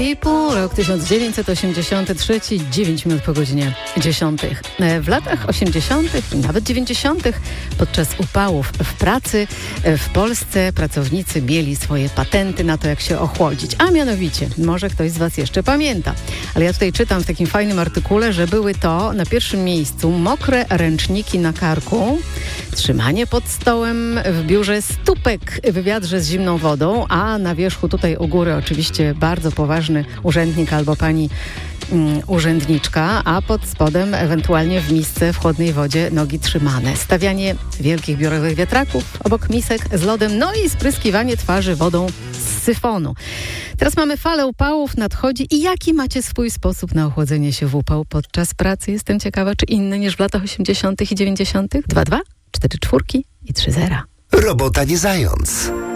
People, rok 1983, 9 minut po godzinie 10. W latach 80. i nawet 90. podczas upałów w pracy w Polsce pracownicy mieli swoje patenty na to, jak się ochłodzić. A mianowicie, może ktoś z Was jeszcze pamięta, ale ja tutaj czytam w takim fajnym artykule, że były to na pierwszym miejscu mokre ręczniki na karku, trzymanie pod stołem w biurze, stópek w wiadrze z zimną wodą, a na wierzchu tutaj u góry oczywiście bardzo poważny urzędnik albo pani urzędniczka, a pod spodem ewentualnie w misce w chłodnej wodzie nogi trzymane. Stawianie wielkich biurowych wiatraków obok misek z lodem, no i spryskiwanie twarzy wodą z syfonu. Teraz mamy falę upałów, nadchodzi i jaki macie swój sposób na ochłodzenie się w upał podczas pracy? Jestem ciekawa, czy inny niż w latach 80. i 90. 2-2, 4-4 i 3-0. Robota nie zając.